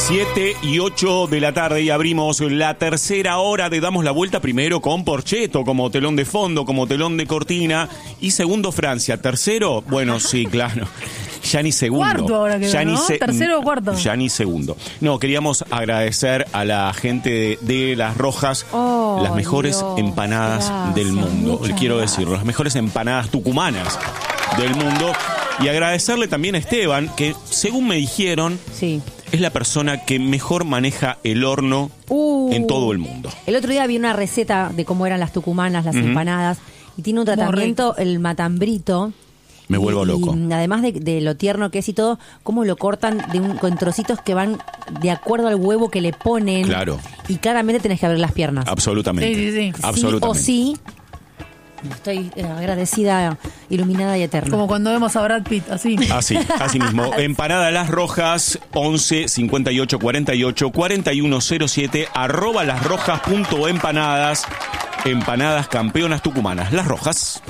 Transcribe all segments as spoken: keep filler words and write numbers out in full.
siete y ocho de la tarde y abrimos la tercera hora de Damos la Vuelta, primero con Porcheto como telón de fondo, como telón de cortina, y segundo Francia. Tercero, bueno, sí, claro. Ya ni segundo. Cuarto ahora quedó, ya ¿no? ni se, Tercero o cuarto. Ya ni segundo. No, queríamos agradecer a la gente de, de Las Rojas, oh, las mejores Dios, empanadas gracias, del mundo. Quiero gracias. decirlo, las mejores empanadas tucumanas del mundo. Y agradecerle también a Esteban, que según me dijeron, sí, es la persona que mejor maneja el horno uh, en todo el mundo. El otro día vi una receta de cómo eran las tucumanas, las uh-huh. empanadas, y tiene un tratamiento, el matambrito. Me vuelvo y, loco. Y además de, de lo tierno que es y todo, cómo lo cortan de un, con trocitos que van de acuerdo al huevo que le ponen. Claro. Y claramente tenés que abrir las piernas. Absolutamente. Sí, sí, sí. Absolutamente. Sí o sí. Estoy eh, agradecida, iluminada y eterna. Como cuando vemos a Brad Pitt, así. Así, así mismo. Empanada Las Rojas, once cincuenta y ocho cuarenta y ocho cuarenta y uno cero siete, arroba lasrojas.empanadas, empanadas campeonas tucumanas. Las Rojas.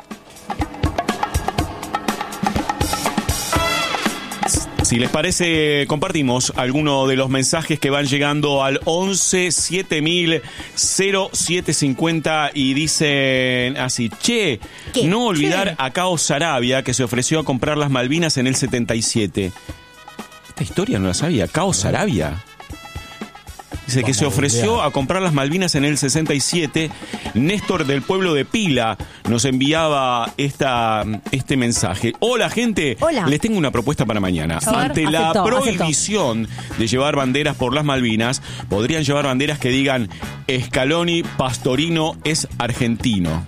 Si les parece, compartimos algunos de los mensajes que van llegando al once siete mil cero siete cincuenta y dicen así: che, ¿Qué? no olvidar ¿Qué? a Cao Sarabia, que se ofreció a comprar las Malvinas en el setenta y siete. Esta historia no la sabía. Cao Sarabia dice que se ofreció a comprar las Malvinas en el sesenta y siete. Néstor del pueblo de Pila nos enviaba esta, este mensaje. Hola, gente. Hola. Les tengo una propuesta para mañana. Sí, Ante la aceptó, prohibición de llevar banderas por las Malvinas, podrían llevar banderas que digan Scaloni Pastorino es argentino.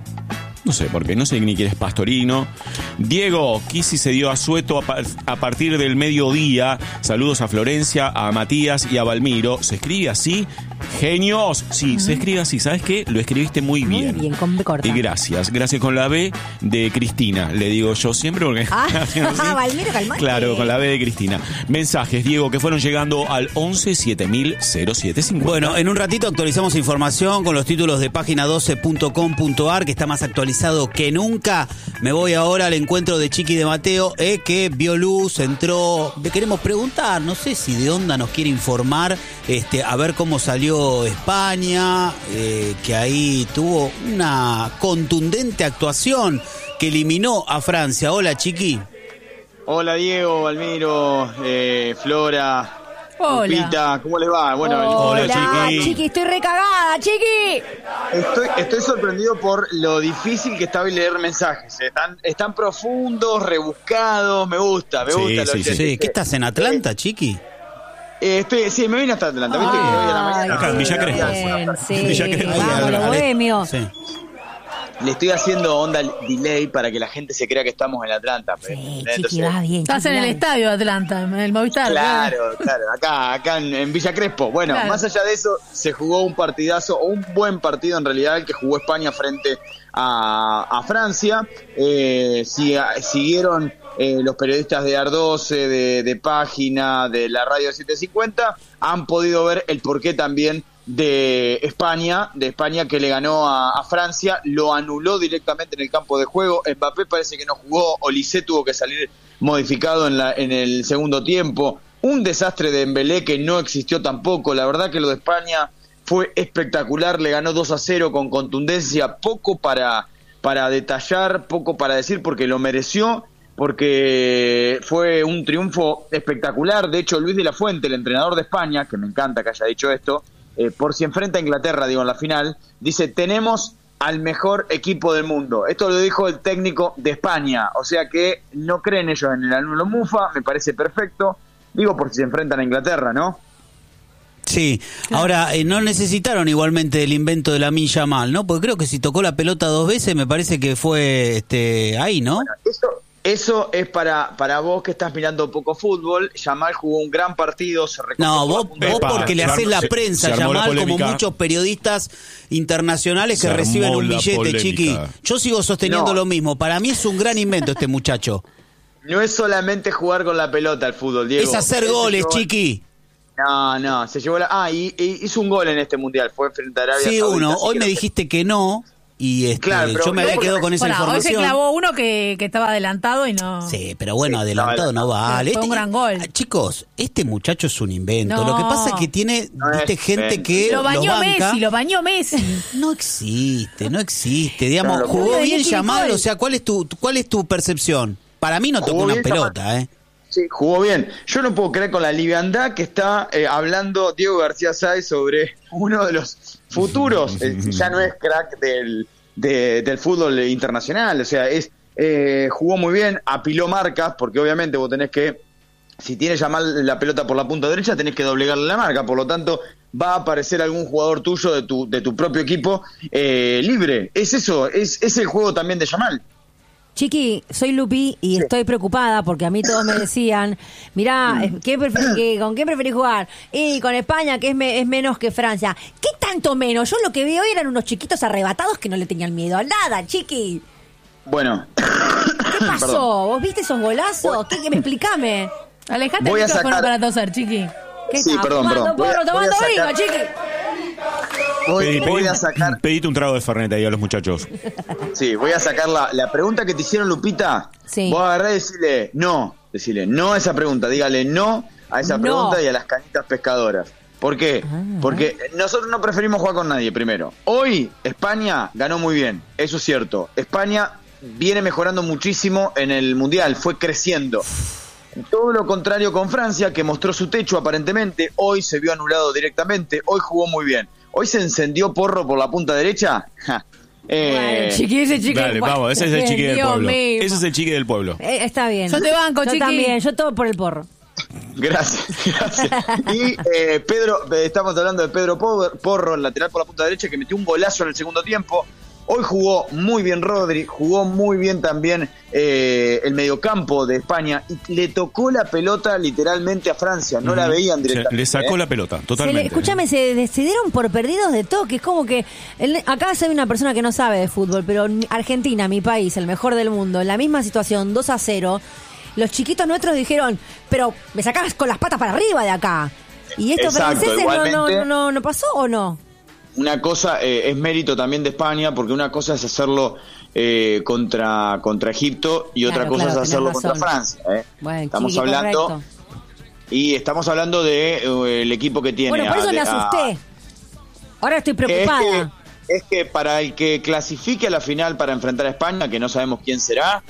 No sé por qué, no sé ni quién es Pastorino. Diego Kisi se dio a Sueto a, par- a partir del mediodía. Saludos a Florencia, a Matías y a Valmiro. ¿Se escribe así? Genios. Sí, uh-huh. Se escribe así. ¿Sabes qué? Lo escribiste muy bien. Muy bien, con B corta. Y gracias. Gracias con la B de Cristina. Le digo yo siempre porque... Ah, Valmiro, calmate. Claro, con la B de Cristina. Mensajes, Diego, que fueron llegando al once siete mil cero siete cincuenta. Bueno, en un ratito actualizamos información con los títulos de página doce punto com punto ar, que está más actualizado que nunca. Me voy ahora al encuentro de Chiqui de Mateo, eh, que vio luz, entró. Le queremos preguntar, no sé si de onda nos quiere informar, este, a ver cómo salió España, eh, que ahí tuvo una contundente actuación que eliminó a Francia. Hola, Chiqui. Hola, Diego, Valmiro, eh, Flora. Hola. Lupita, ¿cómo les va? Bueno, Hola, Hola, Chiqui. Chiqui, estoy recagada, Chiqui. estoy, estoy sorprendido por lo difícil que está hoy leer mensajes. Están, están profundos, rebuscados, me gusta, me Sí, gusta. sí, lo sí, que- Sí, ¿qué estás en Atlanta, Chiqui? Eh, estoy, sí, me vine hasta Atlanta, viste que hoy a la mañana. Acá en Villa Crespo. Bien, sí, Villa Crespo. vamos, lo bohemio. Sí. Le estoy haciendo onda delay para que la gente se crea que estamos en Atlanta. Sí, Entonces, Chiqui, va bien. Estás Chiqui, en el va. estadio de Atlanta, en el Movistar. Claro, claro, acá, acá en, en Villa Crespo. Bueno, Claro. más allá de eso, se jugó un partidazo, o un buen partido en realidad, el que jugó España frente a, a Francia. Eh, si, siguieron eh, los periodistas de Ar doce, de, de Página, de la Radio setecientos cincuenta, han podido ver el porqué también de España, de España que le ganó a, a Francia, lo anuló directamente en el campo de juego. Mbappé parece que no jugó, Olise tuvo que salir modificado en, la, en el segundo tiempo. Un desastre de Dembélé que no existió tampoco. La verdad que lo de España fue espectacular, le ganó dos a cero con contundencia, poco para, para detallar, poco para decir, porque lo mereció, porque fue un triunfo espectacular. De hecho, Luis de la Fuente, el entrenador de España, que me encanta que haya dicho esto, eh, por si enfrenta a Inglaterra, digo, en la final, dice, tenemos al mejor equipo del mundo. Esto lo dijo el técnico de España, o sea que no creen ellos en el anulo mufa, me parece perfecto, digo por si se enfrentan a Inglaterra, ¿no? Sí, ahora eh, no necesitaron igualmente el invento de Lamine Yamal, ¿no? Porque creo que si tocó la pelota dos veces me parece que fue este ahí, ¿no? Bueno, eso, eso es para, para vos que estás mirando poco fútbol. Yamal jugó un gran partido, se recuperó. No, vos, vos Epa, porque le se haces armó- la se- prensa, se armó la Yamal, como polémica. muchos periodistas internacionales que Se reciben armó un la billete, polémica. Chiqui. Yo sigo sosteniendo No. lo mismo. Para mí es un gran invento este muchacho. No es solamente jugar con la pelota el fútbol, Diego. Es hacer Él se goles, llevó- Chiqui. No, no, se llevó la... Ah, y, y hizo un gol en este mundial, fue frente a Arabia Sí, Saudita, uno. así Hoy que me no- dijiste que no. y este, Claro, pero yo me no había porque- quedado con esa Bueno, hoy se información. clavó uno que, que estaba adelantado y no. Sí, pero bueno, Sí, adelantado no vale. Fue un gran gol. ah, Chicos, este muchacho es un invento. No. Lo que pasa es que tiene, No viste, es gente invento. que Lo bañó banca. Messi, lo bañó Messi. No existe, no existe. Digamos, No, lo- jugó Obvio, de bien Nicky Yamal, Nicole. o sea, ¿cuál es tu cuál es tu percepción? Para mí no tocó Jugó una bien pelota, ¿eh? Sí, jugó bien. Yo no puedo creer con la liviandad que está eh, hablando Diego García Sáez sobre uno de los futuros, eh, ya no es crack del, de- del fútbol internacional, o sea, es eh, jugó muy bien, apiló marcas, porque obviamente vos tenés que, si tienes ya mal la pelota por la punta derecha, tenés que doblegarle la marca, por lo tanto va a aparecer algún jugador tuyo de tu, de tu propio equipo eh, libre. Es eso, es, es el juego también de Yamal. Chiqui, soy Lupi y estoy preocupada porque a mí todos me decían, mirá, eh, ¿qué prefer- qué- ¿con quién preferís jugar? Y con España, que es, me- es menos que Francia. ¿Qué tanto menos? Yo lo que veo hoy eran unos chiquitos arrebatados que no le tenían miedo a nada, Chiqui. Bueno, ¿Qué pasó? Perdón. ¿Vos viste esos golazos? ¿Qué, qué me explícame? Alejate Voy el a micrófono sacar- para toser, chiqui. ¿Qué Sí, estás perdón, fumando perdón. Voy a- porro, voy a tomando vino, sacar- Chiqui? voy, Pedí- voy pedí- a sacar... Pedite un trago de Fernet ahí a los muchachos. Sí, voy a sacar la, la pregunta que te hicieron, Lupita. Sí. Vos agarrás y decirle no, decirle no a esa pregunta, dígale no a esa No. pregunta y a las canitas pescadoras. ¿Por qué? Ah. Porque nosotros no preferimos jugar con nadie, primero. Hoy España ganó muy bien, eso es cierto. España viene mejorando muchísimo en el Mundial, fue creciendo. Todo lo contrario con Francia, que mostró su techo aparentemente, hoy se vio anulado directamente, hoy jugó muy bien. Hoy se encendió Porro por la punta derecha. Ja. Eh, Bueno, Chiqui, ese Chiqui. Dale, vamos, ese es el chiqui del Dios pueblo. mío. Ese es el chiqui del pueblo. Eh, está bien. Yo te banco, yo Chiqui. también, yo todo por el porro. Gracias, gracias. Y eh, Pedro, eh, estamos hablando de Pedro Porro, el lateral por la punta derecha, que metió un golazo en el segundo tiempo. Hoy jugó muy bien Rodri, jugó muy bien también eh, el mediocampo de España y le tocó la pelota literalmente a Francia, no la veían Se- directamente. le sacó ¿eh? la pelota, Se le- totalmente. escúchame, se decidieron por perdidos de toque. Es como que el- acá soy una persona que no sabe de fútbol, pero en Argentina, mi país, el mejor del mundo, en la misma situación, dos a cero, los chiquitos nuestros dijeron, pero me sacás con las patas para arriba de acá. ¿Y estos Exacto, franceses no, no, igualmente- no, no, no pasó o no? Una cosa eh, es mérito también de España, porque una cosa es hacerlo eh, contra, contra Egipto y otra Claro, cosa claro, es hacerlo tenés contra razón. Francia. ¿eh? Bueno, Estamos chiqui, hablando correcto. y estamos hablando de eh, el equipo que tiene. Bueno, por a- eso me a- asusté. Ahora estoy que es, preocupada. que, es que para el que clasifique a la final para enfrentar a España, que no sabemos quién será,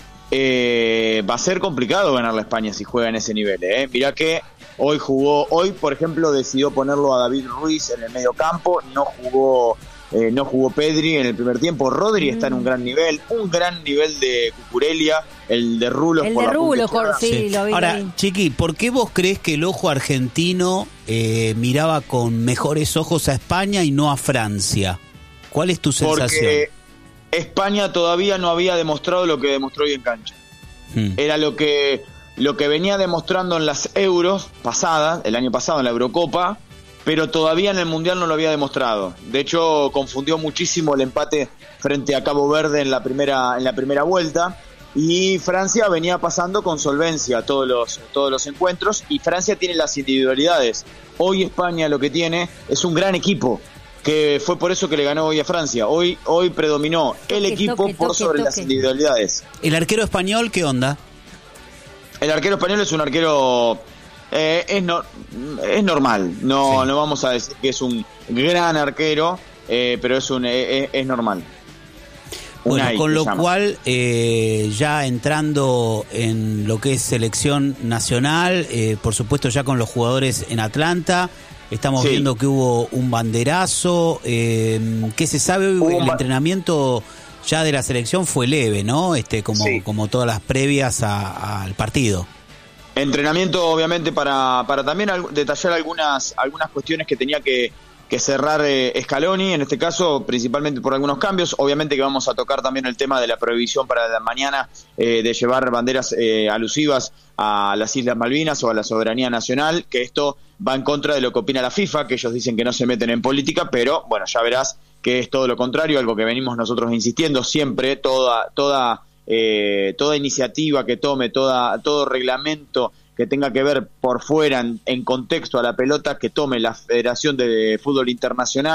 eh, va a ser complicado ganarle a España si juega en ese nivel. ¿eh? Mirá que hoy jugó, hoy por ejemplo decidió ponerlo a David Ruiz en el medio campo, no jugó, eh, no jugó Pedri en el primer tiempo, Rodri está en un gran nivel, un gran nivel de Cucurella, el de Rulos El por de la punta Rulo, izquierda. Cor- sí, lo vi. Ahora, lo vi. Chiqui, ¿por qué vos crees que el ojo argentino eh, miraba con mejores ojos a España y no a Francia? ¿Cuál es tu sensación? Porque España todavía no había demostrado lo que demostró hoy en cancha. Hmm. Era lo que lo que venía demostrando en las Euros pasadas, el año pasado en la Eurocopa, pero todavía en el Mundial no lo había demostrado. De hecho, confundió muchísimo el empate frente a Cabo Verde en la primera en la primera vuelta y Francia venía pasando con solvencia todos los todos los encuentros y Francia tiene las individualidades. Hoy España lo que tiene es un gran equipo, que fue por eso que le ganó hoy a Francia. Hoy hoy predominó el Toque, equipo toque, por toque, sobre toque. las individualidades. ¿El arquero español qué onda? El arquero español es un arquero eh, es no, es normal. No Sí. no vamos a decir que es un gran arquero, eh, pero es un eh, es, es normal. Bueno, Unai, con se lo llama. cual, eh, ya entrando en lo que es selección nacional, eh, por supuesto ya con los jugadores en Atlanta, estamos Sí. viendo que hubo un banderazo. Eh, ¿Qué se sabe? Hubo un El ba- entrenamiento ya de la selección fue leve, ¿no? Este, como, Sí. como todas las previas a- al partido. Entrenamiento, obviamente, para, para también al- detallar algunas, algunas cuestiones que tenía que, que cerrar eh, Scaloni, en este caso, principalmente por algunos cambios. Obviamente que vamos a tocar también el tema de la prohibición para la mañana eh, de llevar banderas eh, alusivas a las Islas Malvinas o a la soberanía nacional, que esto va en contra de lo que opina la FIFA, que ellos dicen que no se meten en política, pero bueno, ya verás que es todo lo contrario, algo que venimos nosotros insistiendo siempre, toda, toda Eh, toda iniciativa que tome, toda, todo reglamento que tenga que ver por fuera en, en contexto a la pelota, que tome la Federación de Fútbol Internacional,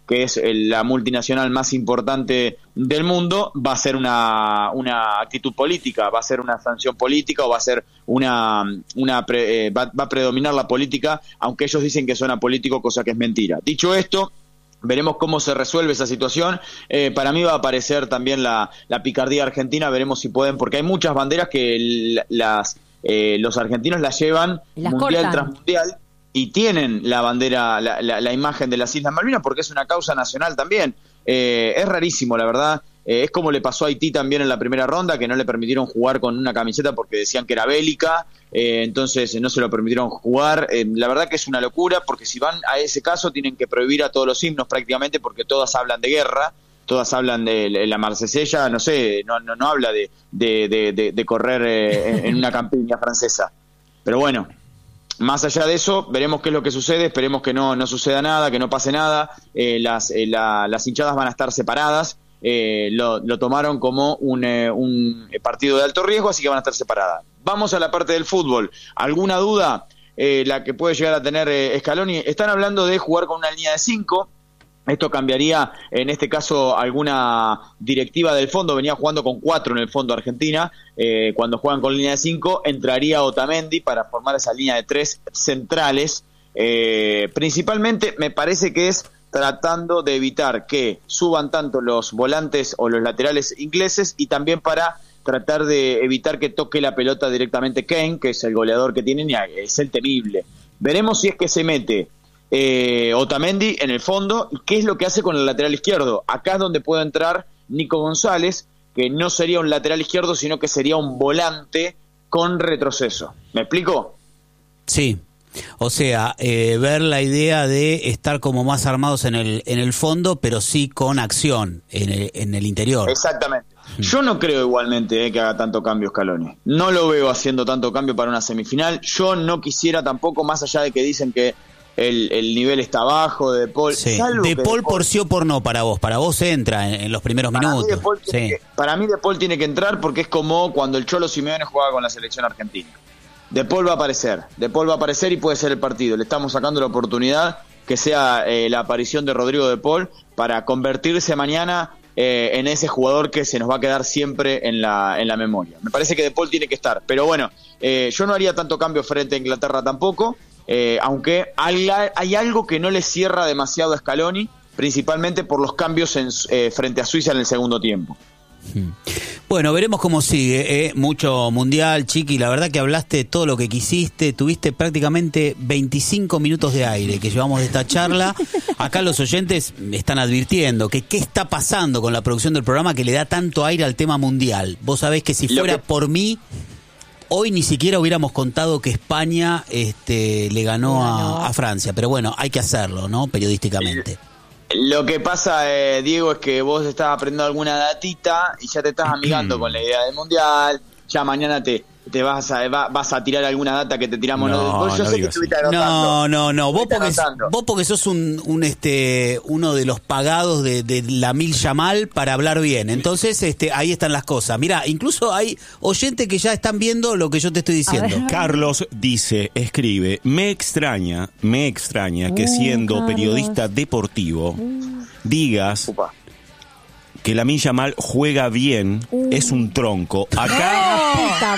que es la multinacional más importante del mundo, va a ser una, una actitud política, va a ser una sanción política o va a ser una, una pre, eh, va, va a predominar la política, aunque ellos dicen que son apolíticos, cosa que es mentira. Dicho esto, veremos cómo se resuelve esa situación. Eh, para mí va a aparecer también la, la picardía argentina, veremos si pueden, porque hay muchas banderas que las, eh, los argentinos las llevan las mundial cortan. tras mundial, y tienen la bandera, la, la, la imagen de las Islas Malvinas, porque es una causa nacional también. Eh, es rarísimo, la verdad. Eh, es como le pasó a Haití también en la primera ronda, que no le permitieron jugar con una camiseta porque decían que era bélica, eh, entonces no se lo permitieron jugar. Eh, la verdad que es una locura, porque si van a ese caso tienen que prohibir a todos los himnos prácticamente, porque todas hablan de guerra, todas hablan de la Marsella, no sé, no, no, no habla de, de, de, de, de correr eh, en una campiña francesa. Pero bueno, más allá de eso, veremos qué es lo que sucede, esperemos que no, no suceda nada, que no pase nada. Eh, las, eh, la, las hinchadas van a estar separadas, eh, lo, lo tomaron como un, eh, un partido de alto riesgo, así que van a estar separadas. Vamos a la parte del fútbol. ¿Alguna duda? Eh, la que puede llegar a tener eh, Scaloni. Están hablando de jugar con una línea de cinco. Esto cambiaría, en este caso, alguna directiva del fondo. Venía jugando con cuatro en el fondo Argentina. Eh, cuando juegan con línea de cinco, entraría Otamendi para formar esa línea de tres centrales. Eh, principalmente, me parece que es tratando de evitar que suban tanto los volantes o los laterales ingleses, y también para tratar de evitar que toque la pelota directamente Kane, que es el goleador que tienen, y es el temible. Veremos si es que se mete Eh, Otamendi en el fondo, y qué es lo que hace con el lateral izquierdo. Acá es donde puede entrar Nico González, que no sería un lateral izquierdo, sino que sería un volante con retroceso. ¿Me explico? Sí, o sea, eh, ver la idea de estar como más armados en el en el fondo, pero sí con acción en el, en el interior. Exactamente. Yo no creo igualmente eh, que haga tanto cambio Scaloni. No lo veo haciendo tanto cambio para una semifinal. Yo no quisiera tampoco, más allá de que dicen que El, el nivel está bajo de De Paul. Sí. De Paul por sí o por no para vos. Para vos entra en, en los primeros para minutos. Mí de Paul sí. que, para mí De Paul tiene que entrar, porque es como cuando el Cholo Simeone jugaba con la selección argentina. De Paul va a aparecer. De Paul va a aparecer y puede ser el partido. Le estamos sacando la oportunidad que sea eh, la aparición de Rodrigo De Paul para convertirse mañana eh, en ese jugador que se nos va a quedar siempre en la, en la memoria. Me parece que De Paul tiene que estar. Pero bueno, eh, yo no haría tanto cambio frente a Inglaterra tampoco. Eh, aunque hay, hay algo que no le cierra demasiado a Scaloni, principalmente por los cambios en, eh, frente a Suiza en el segundo tiempo. Bueno, veremos cómo sigue, ¿eh? Mucho mundial, Chiqui, la verdad que hablaste todo lo que quisiste, tuviste prácticamente veinticinco minutos de aire que llevamos de esta charla. Acá los oyentes están advirtiendo que qué está pasando con la producción del programa que le da tanto aire al tema mundial. Vos sabés que si fuera que... por mí, hoy ni siquiera hubiéramos contado que España este, le ganó, le ganó. A, a Francia, pero bueno, hay que hacerlo, ¿no? Periodísticamente. Lo que pasa, eh, Diego, es que vos estás aprendiendo alguna datita y ya te estás amigando con la idea del Mundial. Ya mañana te, te vas a va, vas a tirar alguna data que te tiramos. No, no, yo no sé que estuviste anotando. No, no, no. Vos porque, vos porque sos un, un este uno de los pagados de, de la Mil Yamal para hablar bien. Entonces, este ahí están las cosas. Mirá, incluso hay oyentes que ya están viendo lo que yo te estoy diciendo. Carlos dice, escribe, me extraña, me extraña que siendo uh, periodista deportivo uh. digas... Upa. Que Lamine Yamal juega bien, uh. es un tronco. Acá,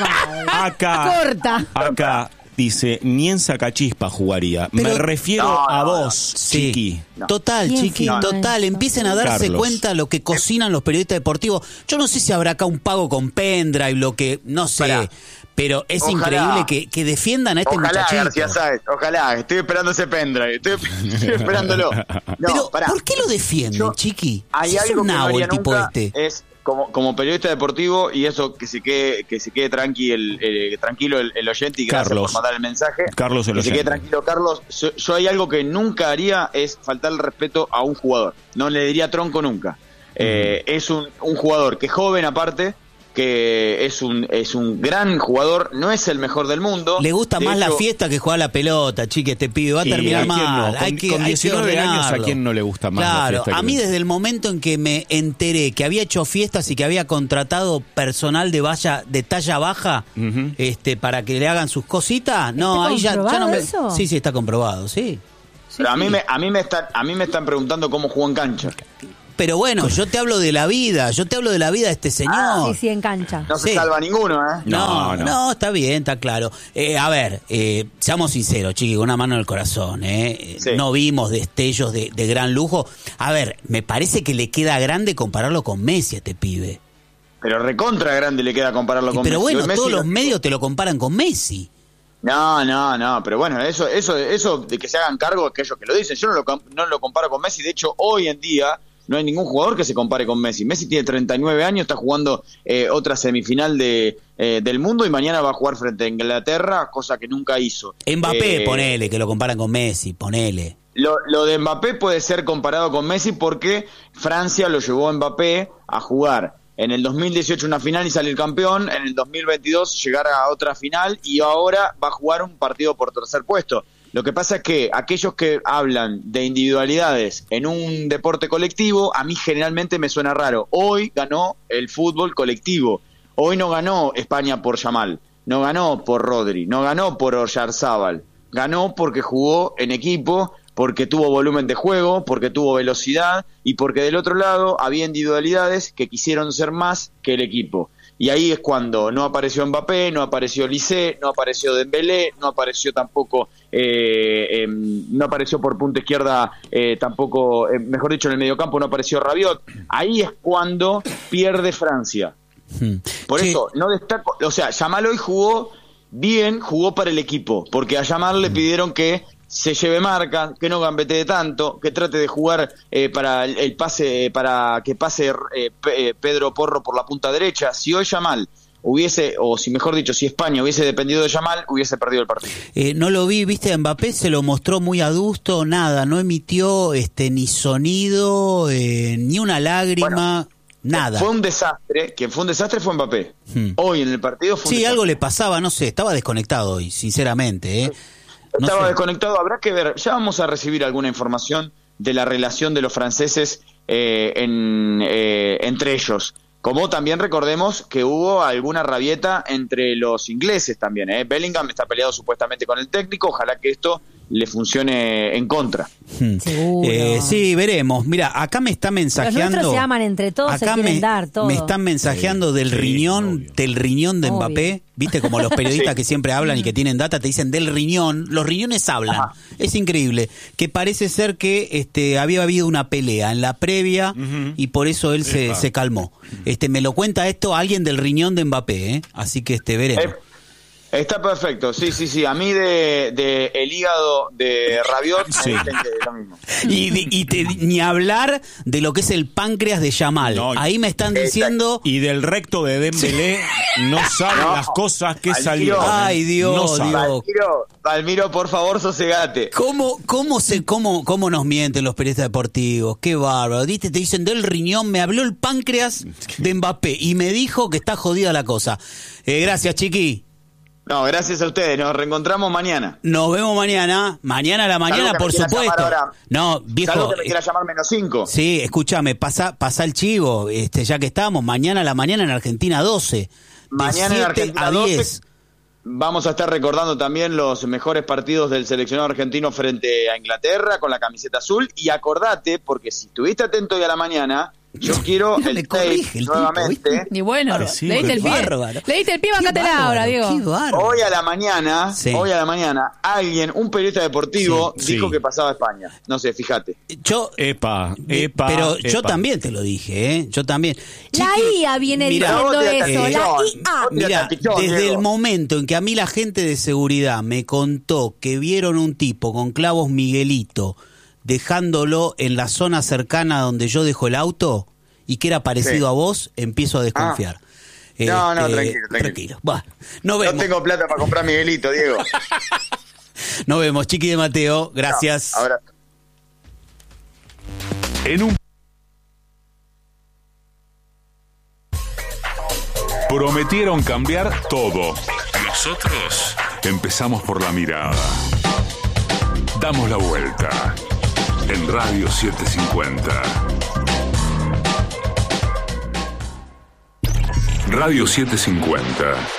acá, corta. acá dice, ni en sacachispa jugaría. Pero, me refiero no, a vos, no, Chiqui. No. Total, Chiqui, no, total. Empiecen a darse Carlos. cuenta lo que cocinan los periodistas deportivos. Yo no sé si habrá acá un pago con pendrive, lo que, no sé. Para. Pero es ojalá. increíble que, que defiendan a este ojalá, muchachito. García Sáez, ojalá, estoy esperando ese pendrive, estoy, estoy esperándolo. No, pero, pará. ¿por qué lo defienden, Yo, Chiqui? Hay si algo es un que no haría el tipo nunca, este. es como, como periodista deportivo, y eso que se quede, que se quede tranqui el, eh, tranquilo el, el oyente, y gracias Carlos. por mandar el mensaje. Carlos el que oyente. se quede tranquilo, Carlos. Yo, yo hay algo que nunca haría, es faltar el respeto a un jugador. No le diría tronco nunca. Uh-huh. Eh, es un, un jugador que es joven aparte, que es un es un gran jugador, no es el mejor del mundo. Le gusta de más hecho, la fiesta que jugar la pelota, Chiqui, este pibe va a sí, terminar mal. No. Con, hay que, con diecinueve hay que años, ¿a quién no le gusta más claro, la fiesta? A mí desde el momento en que me enteré que había hecho fiestas y que había contratado personal de valla, de talla baja, uh-huh. este para que le hagan sus cositas, no, ahí ya, ya no me... Eso? Sí, sí, está comprobado, sí. Pero a mí me, a mí me están, a mí me están preguntando cómo jugó en cancha. Pero bueno, yo te hablo de la vida, yo te hablo de la vida de este señor. Ah, sí, sí, en cancha. No se Sí. salva ninguno, ¿eh? No, No, no, no. está bien, está claro. Eh, a ver, eh, seamos sinceros, chiqui, con una mano en el corazón. Eh. Sí. No vimos destellos de, de gran lujo. A ver, me parece que le queda grande compararlo con Messi a este pibe. Pero recontra grande le queda compararlo Y con pero Messi. bueno, Hoy Messi todos lo- los medios te lo comparan con Messi. No, no, no, pero bueno, eso, eso, eso de que se hagan cargo aquellos que lo dicen. Yo no lo, com- no lo comparo con Messi. De hecho, hoy en día no hay ningún jugador que se compare con Messi. Messi tiene treinta y nueve años, está jugando eh, otra semifinal de, eh, del mundo y mañana va a jugar frente a Inglaterra, cosa que nunca hizo. Mbappé, Eh, ponele, que lo comparan con Messi, ponele. Lo, lo de Mbappé puede ser comparado con Messi porque Francia lo llevó a Mbappé a jugar en el dos mil dieciocho una final y salir campeón, en el dos mil veintidós llegar a otra final y ahora va a jugar un partido por tercer puesto. Lo que pasa es que aquellos que hablan de individualidades en un deporte colectivo, a mí generalmente me suena raro. Hoy ganó el fútbol colectivo, hoy no ganó España por Yamal, no ganó por Rodri, no ganó por Oyarzábal, ganó porque jugó en equipo, porque tuvo volumen de juego, porque tuvo velocidad y porque del otro lado había individualidades que quisieron ser más que el equipo. Y ahí es cuando no apareció Mbappé, no apareció Lisé, no apareció Dembélé, no apareció tampoco, eh, eh, no apareció por punta izquierda, eh, tampoco, eh, mejor dicho, en el mediocampo no apareció Rabiot. Ahí es cuando pierde Francia. Hmm. Por Che, eso, no destaco, o sea, Yamal hoy jugó bien, jugó para el equipo, porque a Yamal le pidieron que se lleve marca, que no gambetee tanto, que trate de jugar eh, para el, el pase, para que pase eh, Pe- eh, Pedro Porro por la punta derecha. Si hoy Yamal hubiese, o si mejor dicho, si España hubiese dependido de Yamal, hubiese perdido el partido. Eh, no lo vi, viste, a Mbappé se lo mostró muy adusto, nada, no emitió este ni sonido, eh, ni una lágrima, nada. Fue un desastre, quien fue un desastre fue Mbappé. Hmm. Hoy en el partido fue un Sí, desastre. algo le pasaba, no sé, estaba desconectado hoy, sinceramente. ¿eh? No Estaba sé. desconectado, habrá que ver, ya vamos a recibir alguna información de la relación de los franceses eh, en, eh, entre ellos. Como también recordemos que hubo alguna rabieta entre los ingleses también. ¿eh? Bellingham está peleado supuestamente con el técnico, ojalá que esto le funcione en contra. Hmm. Seguro. Eh, sí, veremos. Mira, acá me está mensajeando. Los nuestros se aman entre todos, se quieren me, dar todo. me están mensajeando Sí, del sí, riñón, obvio. del riñón de Obvio. Mbappé. Viste, como los periodistas Sí. que siempre hablan y que tienen data, te dicen del riñón. Los riñones hablan. Ajá. Es increíble. Que parece ser que este había habido una pelea en la previa Ujú. y por eso él se, Epa. se calmó. Este me lo cuenta esto alguien del riñón de Mbappé, ¿eh? Así que este veremos. Eh, Está perfecto, sí, sí, sí. A mí de, de el hígado de Rabiot Sí. me dicen que es lo mismo. Y, de- y te- ni hablar de lo que es el páncreas de Yamal. No, Ahí me están diciendo... Y del recto de Dembélé no sabe No, las cosas que al salieron. tiro. Ay, Dios, No sabe. Dios. Palmiro, Palmiro, por favor, sosegate. ¿Cómo, cómo, se, cómo, ¿Cómo nos mienten los periodistas deportivos? Qué bárbaro. ¿Viste? Te dicen del riñón, me habló el páncreas de Mbappé y me dijo que está jodida la cosa. Eh, gracias, Chiqui. No, gracias a ustedes. Nos reencontramos mañana. Nos vemos mañana. Mañana a la mañana, Salvo que me por quieras supuesto. llamar ahora. No, viejo. Salvo que me eh, quiera llamar menos cinco. Sí, escúchame, pasa, pasa el chivo, este, ya que estamos, mañana a la mañana en Argentina doce. De Mañana en siete Argentina a doce. diez. Vamos a estar recordando también los mejores partidos del seleccionado argentino frente a Inglaterra con la camiseta azul. Y acordate, porque si estuviste atento hoy a la mañana, yo quiero Mira, me el tape corrige el tipo, nuevamente. ¿viste? Y bueno, Ahora sí, le diste el qué pie. bárbaro. Le diste el pie, Qué bancátela bárbaro, ahora, Diego. qué bárbaro. Hoy a la mañana, Sí. hoy a la mañana, alguien, un periodista deportivo, Sí, dijo sí. que pasaba a España. No sé, fíjate. Yo, Epa, eh, epa. pero yo epa. también te lo dije, ¿eh? Yo también. La Chiqui, I A viene mirá, diciendo vos te eso, eh, la I A. Vos te Mira, atapichón, desde Diego. el momento en que a mí la gente de seguridad me contó que vieron un tipo con clavos Miguelito dejándolo en la zona cercana donde yo dejo el auto y que era parecido Sí. a vos, empiezo a desconfiar. No, no, Este, tranquilo, tranquilo. Bueno, nos No vemos. tengo plata para comprar Miguelito, Diego. Nos vemos, Chiqui de Mateo. Gracias. Ahora. En un prometieron cambiar todo. Nosotros empezamos por la mirada. Damos la vuelta. En Radio setecientos cincuenta. Radio setecientos cincuenta.